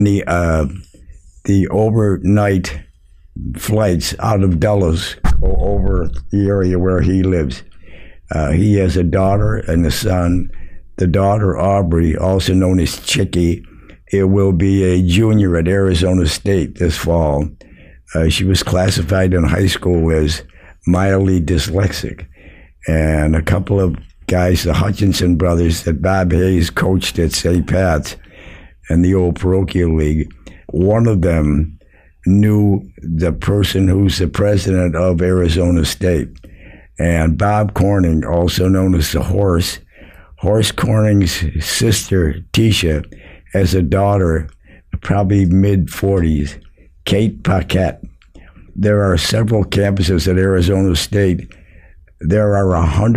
The overnight flights out of Dulles go over the area where he lives. He has a daughter and a son. The daughter, Aubrey, also known as Chicky, it will be a junior at Arizona State this fall. She was classified in high school as mildly dyslexic. And a couple of guys, the Hutchinson brothers that Bob Hayes coached at St. Pat's in the old parochial league, one of them knew the person who's the president of Arizona State. And Bob Corning, also known as the Horse Corning's sister, Tisha, has a daughter, probably mid-40s, Kate Paquette. There are several campuses at Arizona State. There are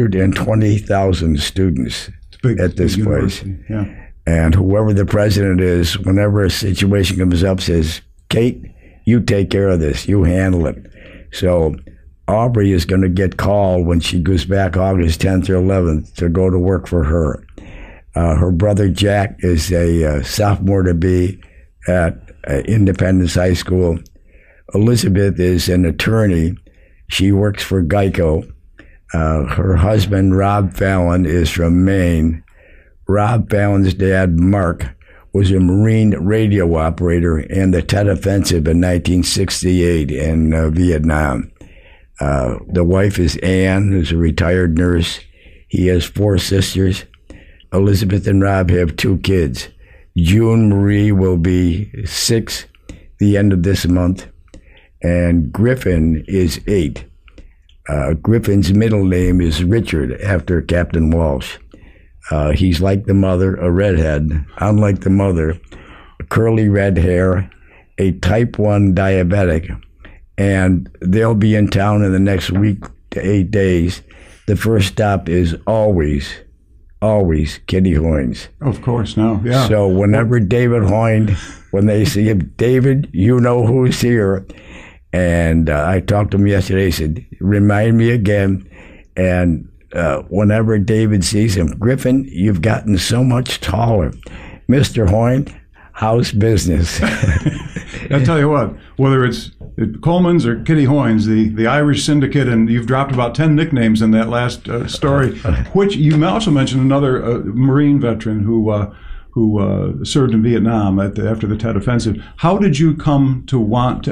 120,000 students at this place. Yeah. And whoever the president is, whenever a situation comes up, says, Kate, you take care of this. You handle it. So Aubrey is going to get called when she goes back August 10th or 11th to go to work for her. Her brother Jack is a sophomore to be at Independence High School. Elizabeth is an attorney. She works for Geico. Her husband, Rob Fallon, is from Maine. Rob Fallon's dad, Mark, was a Marine radio operator in the Tet Offensive in 1968 in Vietnam. The wife is Ann, who's a retired nurse. He has 4 sisters. Elizabeth and Rob have 2 kids. June Marie will be 6 the end of this month, and Griffin is 8. Griffin's middle name is Richard, after Captain Walsh. He's like the mother, a redhead. Unlike the mother, curly red hair, a type 1 diabetic, and they'll be in town in the next week to 8 days. The first stop is always Kitty Hoynes. Of course, no, yeah. So whenever David Hoyne, when they see him, David, you know who's here. And I talked to him yesterday. He said, remind me again. And whenever David sees him, Griffin, you've gotten so much taller. Mr. Hoyne, how's business? I'll tell you what, whether it's Coleman's or Kitty Hoynes, the Irish syndicate, and you've dropped about 10 nicknames in that last story, which you also mentioned another Marine veteran who served in Vietnam after the Tet Offensive. How did you come to want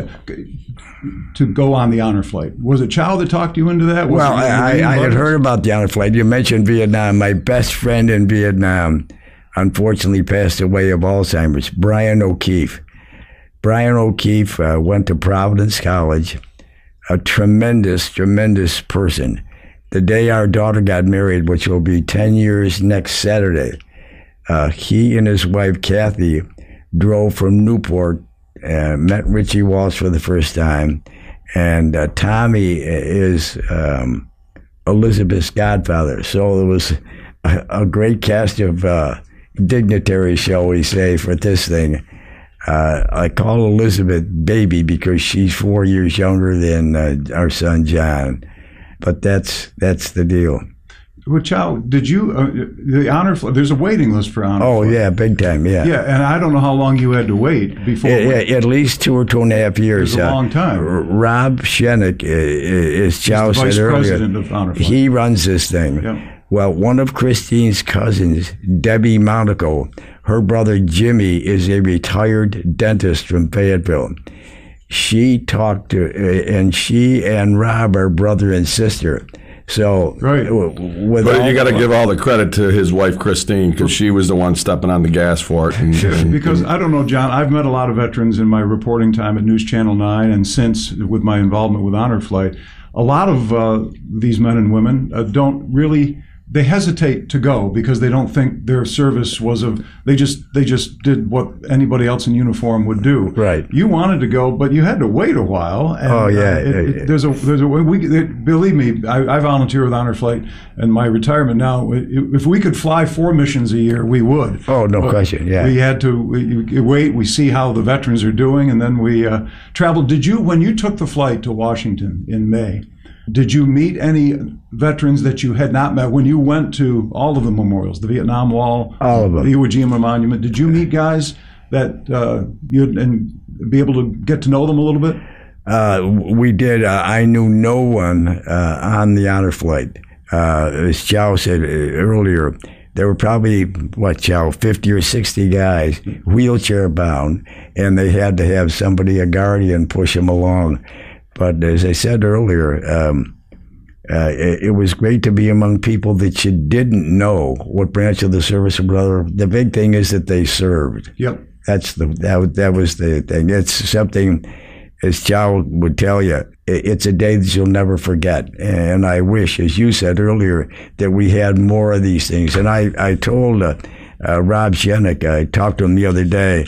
to go on the honor flight? Was it Chow that talked you into that? Well, I had heard about the honor flight. You mentioned Vietnam. My best friend in Vietnam unfortunately passed away of Alzheimer's, Brian O'Keefe. Brian O'Keefe went to Providence College, a tremendous person. The day our daughter got married, which will be 10 years next Saturday, he and his wife, Kathy, drove from Newport, met Richie Walsh for the first time, and Tommy is Elizabeth's godfather. So there was a great cast of dignitaries, shall we say, for this thing. I call Elizabeth baby because she's 4 years younger than our son John, but that's the deal. Well, Chow, did you the honor flight? There's a waiting list for honor. Oh flight. Yeah, big time. Yeah. Yeah, and I don't know how long you had to wait before. At least 2 or 2.5 years. It's a long time. Rob Shenick, as Chow said earlier, Vice President of honor flight. He runs this thing. Yeah. Well, one of Christine's cousins, Debbie Monaco, her brother Jimmy is a retired dentist from Fayetteville. She talked to, and she and Rob are brother and sister. So, right. But you got to give all the credit to his wife, Christine, because she was the one stepping on the gas for it. Because I don't know, John, I've met a lot of veterans in my reporting time at News Channel 9 and since with my involvement with Honor Flight. A lot of these men and women don't really... They hesitate to go because they don't think their service was they just did what anybody else in uniform would do. Right. You wanted to go, but you had to wait a while. And, there's a way. Believe me, I volunteer with Honor Flight, and my retirement now. If we could fly 4 missions a year, we would. Oh, no question. Yeah. We had to wait. We see how the veterans are doing, and then we traveled. Did you, when you took the flight to Washington in May? Did you meet any veterans that you had not met when you went to all of the memorials, the Vietnam Wall, all of them, the Iwo Jima Monument? Did you meet guys that you'd and be able to get to know them a little bit? We did. I knew no one on the honor flight. As Chow said earlier, there were probably, Chow, 50 or 60 guys, wheelchair bound, and they had to have somebody, a guardian, push them along. But as I said earlier, it was great to be among people that you didn't know what branch of the service or whatever. The big thing is that they served. Yep. That was the thing. It's something, as Chow would tell you, it's a day that you'll never forget. And I wish, as you said earlier, that we had more of these things. And I told Rob Shenik, I talked to him the other day,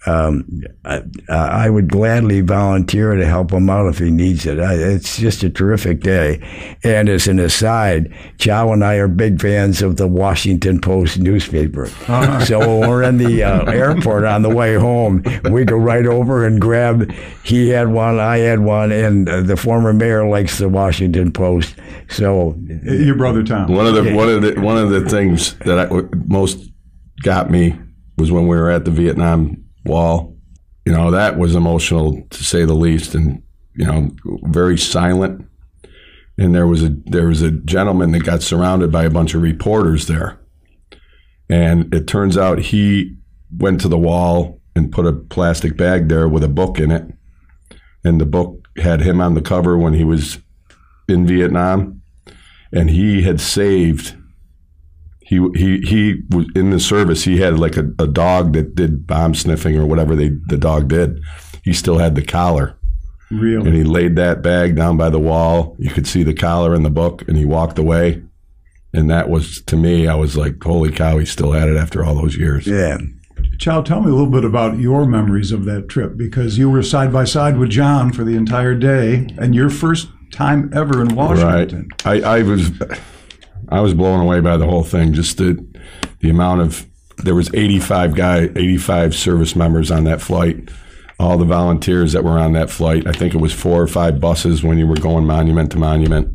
I would gladly volunteer to help him out if he needs it. It's just a terrific day. And as an aside, Chow and I are big fans of the Washington Post newspaper. So when we're in the airport on the way home, we go right over and grab, he had one, I had one, and the former mayor likes the Washington Post. So your brother Tom. One of the things that most got me was when we were at the Vietnam Wall. That was emotional to say the least, and very silent. And there was a gentleman that got surrounded by a bunch of reporters there, and it turns out he went to the wall and put a plastic bag there with a book in it, and the book had him on the cover when he was in Vietnam, and he had saved. He was in the service. He had like a dog that did bomb sniffing or whatever the dog did. He still had the collar. Really? And he laid that bag down by the wall. You could see the collar in the book, and he walked away. And that was, to me, I was like, holy cow, he still had it after all those years. Yeah. Chow, tell me a little bit about your memories of that trip, because you were side by side with John for the entire day, and your first time ever in Washington. Right. I was blown away by the whole thing. Just the amount of, there was 85 service members on that flight. All the volunteers that were on that flight. I think it was 4 or 5 buses when you were going monument to monument.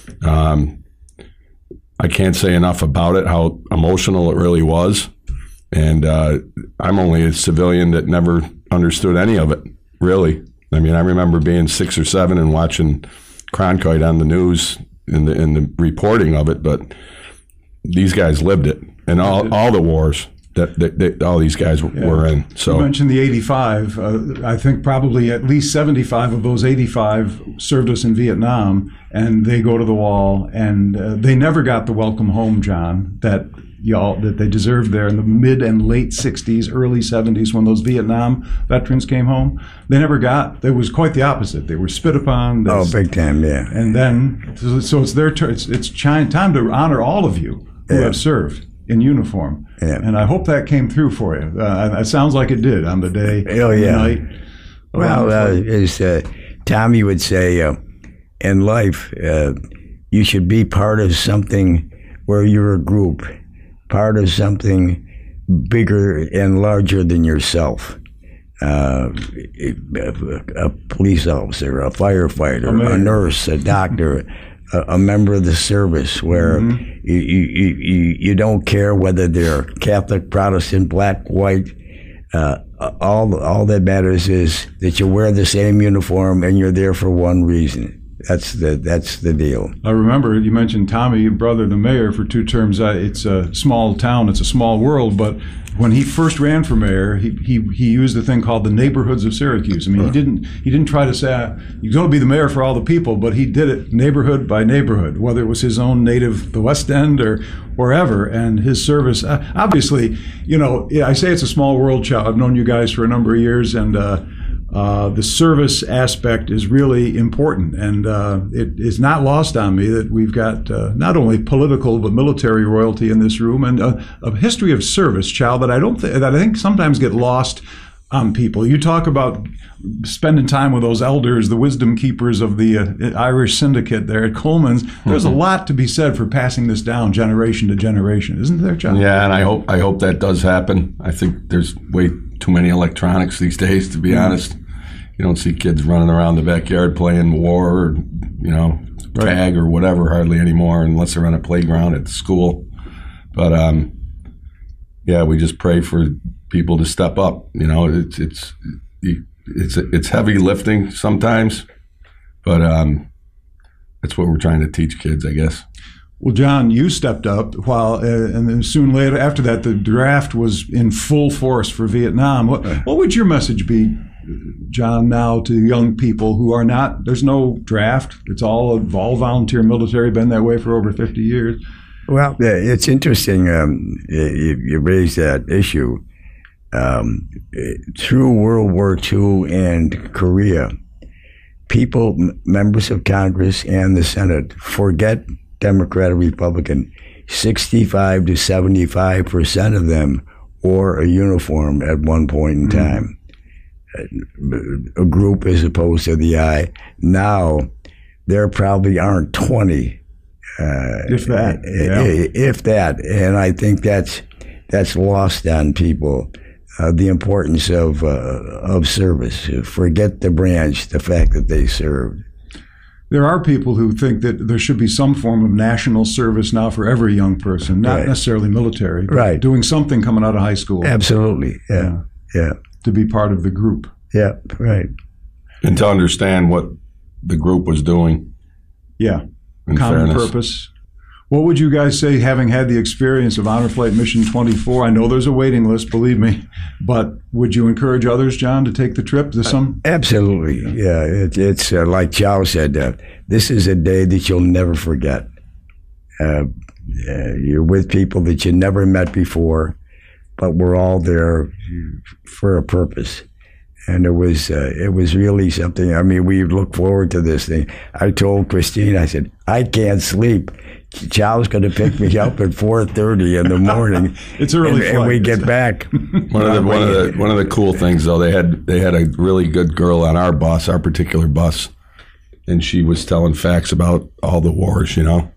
I can't say enough about it, how emotional it really was. And I'm only a civilian that never understood any of it, really. I mean, I remember being 6 or 7 and watching Cronkite on the news in the reporting of it, but these guys lived it, and all the wars that all these guys were in. So you mentioned the 85. I think probably at least 75 of those 85 served us in Vietnam, and they go to the wall, and they never got the welcome home, John, that they deserved there in the mid and late 60s, early 70s, when those Vietnam veterans came home. They never got. It was quite the opposite. They were spit upon. Big time, yeah. And then, so it's their turn. It's time to honor all of you who have served in uniform. Yeah. And I hope that came through for you. It sounds like it did on the day. Oh, yeah. The night. Well, as Tommy would say, in life, you should be part of something where you're a group, part of something bigger and larger than yourself. A police officer, a firefighter, a nurse, a doctor, a member of the service, where you don't care whether they're Catholic, Protestant, black, white. All that matters is that you wear the same uniform and you're there for one reason. That's the deal. I remember you mentioned Tommy, your brother, the mayor, for 2 terms. It's a small town, it's a small world, but when he first ran for mayor, he used a thing called the neighborhoods of Syracuse. I mean, he didn't try to say you're going to be the mayor for all the people, but he did it neighborhood by neighborhood, whether it was his own native, the West End, or wherever. And his service, obviously, I say it's a small world, Chow. I've known you guys for a number of years, and the service aspect is really important, and it is not lost on me that we've got not only political but military royalty in this room, and a history of service, Chow, that I think sometimes get lost on people. You talk about spending time with those elders, the wisdom keepers of the Irish Syndicate there at Coleman's. There's a lot to be said for passing this down generation to generation, isn't there, Chow? Yeah, and I hope that does happen. I think there's way too many electronics these days, to be honest. You don't see kids running around the backyard playing war or, tag or whatever hardly anymore, unless they're on a playground at the school. But, we just pray for people to step up. You know, it's heavy lifting sometimes, but that's what we're trying to teach kids, I guess. Well, John, you stepped up and then soon later after that, the draft was in full force for Vietnam. What would your message be, John, now to young people who are not, there's no draft. It's all volunteer military, been that way for over 50 years. Well, it's interesting you raised that issue. Through World War II and Korea, people, members of Congress and the Senate, forget Democrat or Republican. 65 to 75% of them wore a uniform at one point in time. A group as opposed to the eye. Now, there probably aren't 20. If that. If that. And I think that's lost on people. The importance of service. Forget the branch, the fact that they served. There are people who think that there should be some form of national service now for every young person, not necessarily military, but doing something coming out of high school. Absolutely, yeah. To be part of the group. Yeah, right. And to understand what the group was doing. Yeah, in common fairness. purpose. What would you guys say, having had the experience of Honor Flight Mission 24? I know there's a waiting list, believe me, but would you encourage others, John, to take the trip? Absolutely, yeah. It's like Chow said, this is a day that you'll never forget. You're with people that you never met before, but we're all there for a purpose. And it was really something. I mean, we look forward to this thing. I told Christine, I said, I can't sleep. Chow's going to pick me up at 4:30 in the morning. It's early, and we get back. One of the cool things, though, they had a really good girl on our bus, our particular bus, and she was telling facts about all the wars, you know.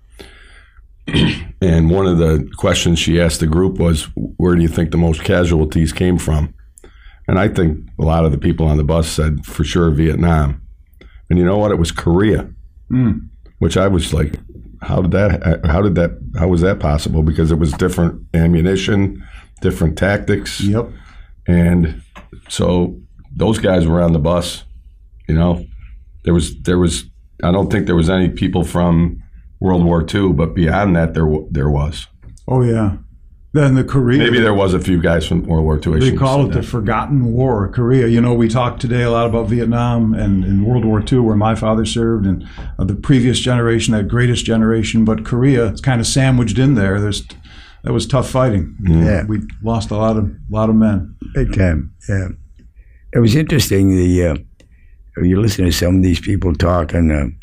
And one of the questions she asked the group was, "Where do you think the most casualties came from?" And I think a lot of the people on the bus said, for sure, Vietnam. And you know what? It was Korea, which I was like, how was that possible? Because it was different ammunition, different tactics. Yep. And so those guys were on the bus, you know. There was I don't think there was any people from World War II, but beyond that there was. Oh yeah. Then the Korea. Maybe there was a few guys from World War II. They call it the Forgotten War, Korea. You know, we talked today a lot about Vietnam and World War II, where my father served, and the previous generation, that greatest generation. But Korea, it's kind of sandwiched in there. That was tough fighting. Yeah, we lost a lot of men. Big time. Yeah, it was interesting. You listen to some of these people talk, and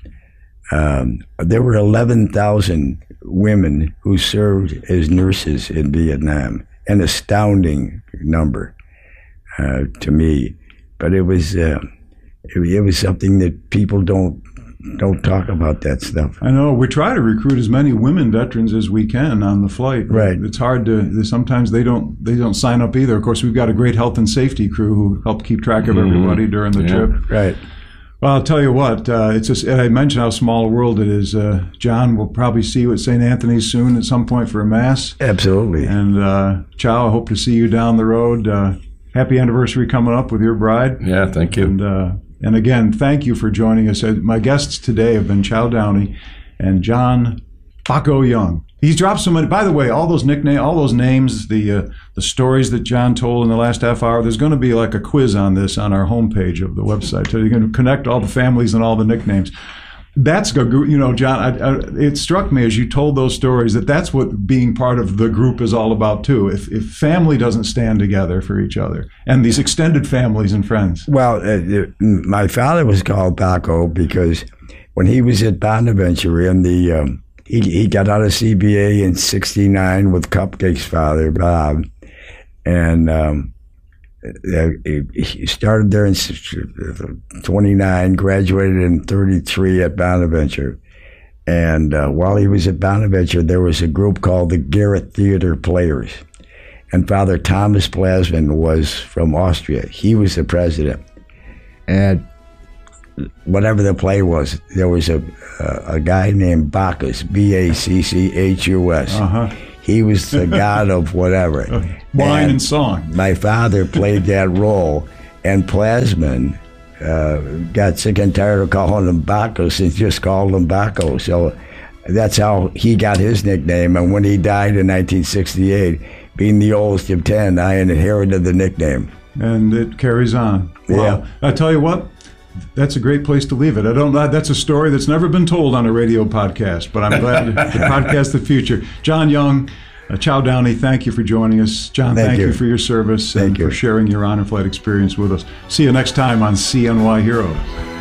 there were 11,000 women who served as nurses in Vietnam, an astounding number to me. But it was something that people don't talk about that stuff. I know. We try to recruit as many women veterans as we can on the flight. Right. It's hard to. Sometimes they don't sign up either. Of course, we've got a great health and safety crew who help keep track of everybody during the trip. Right. Well, I'll tell you what, I mentioned how small a world it is. John, we'll probably see you at St. Anthony's soon at some point for a Mass. Absolutely. And Chow, I hope to see you down the road. Happy anniversary coming up with your bride. Yeah, thank you. And again, thank you for joining us. My guests today have been Chow Downey and John Baco Young. He's dropped so many. By the way, all those nicknames, all those names, the stories that John told in the last half hour. There's going to be like a quiz on this on our homepage of the website, so you can connect all the families and all the nicknames. That's, you know, John. It struck me as you told those stories that's what being part of the group is all about too. If family doesn't stand together for each other, and these extended families and friends. Well, my father was called Baco because when he was at Bonaventure in the He got out of CBA in '69 with Cupcake's father, Bob, and he started there in '29, graduated in '33 at Bonaventure. And while he was at Bonaventure, there was a group called the Garrett Theater Players. And Father Thomas Plasman was from Austria. He was the president. And whatever the play was, there was a guy named Bacchus, Bacchus. He was the god of whatever. Wine and song. My father played that role, and Plasman got sick and tired of calling him Bacchus and just called him Bacco. So that's how he got his nickname. And when he died in 1968, being the oldest of 10, I inherited the nickname. And it carries on. Wow. Yeah. I tell you what, that's a great place to leave it. That's a story that's never been told on a radio podcast, but I'm glad to podcast the future. John Young, Chow Downey, thank you for joining us. John, thank you for your service and for sharing your honor flight experience with us. See you next time on CNY Heroes.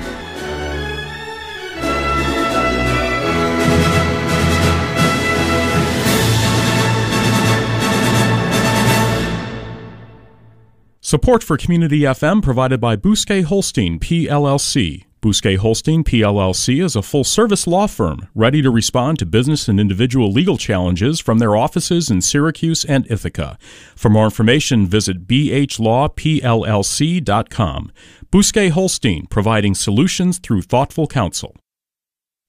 Support for Community FM provided by Bousquet Holstein, PLLC. Bousquet Holstein, PLLC is a full-service law firm ready to respond to business and individual legal challenges from their offices in Syracuse and Ithaca. For more information, visit bhlawpllc.com. Bousquet Holstein, providing solutions through thoughtful counsel.